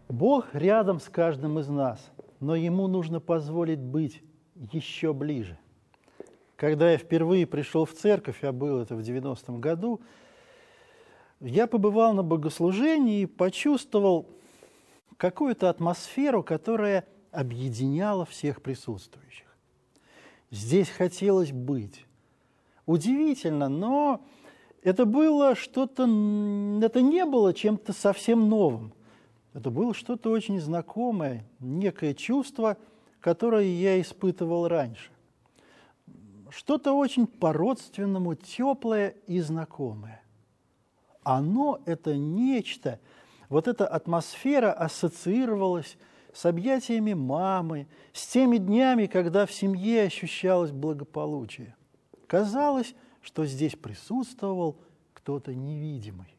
Бог рядом с каждым из нас, но Ему нужно позволить быть еще ближе. Когда я впервые пришел в церковь, я был это в 90-м году, я побывал на богослужении и почувствовал какую-то атмосферу, которая объединяла всех присутствующих. Здесь хотелось быть. Удивительно, но это было что-то, это не было чем-то совсем новым. Это было что-то очень знакомое, некое чувство, которое я испытывал раньше. Что-то очень по-родственному теплое и знакомое. Оно, это нечто, вот эта атмосфера ассоциировалась с объятиями мамы, с теми днями, когда в семье ощущалось благополучие. Казалось, что здесь присутствовал кто-то невидимый.